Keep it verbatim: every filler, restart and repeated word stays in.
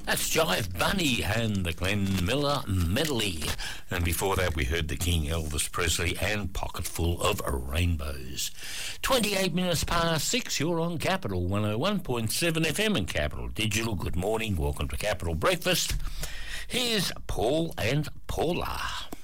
That's Jive Bunny and the Glenn Miller medley. And before that we heard the King, Elvis Presley, and Pocketful of Rainbows. twenty-eight minutes past six, you're on Capital one oh one point seven F M and Capital Digital. Good morning, welcome to Capital Breakfast. Here's Paul and Paula.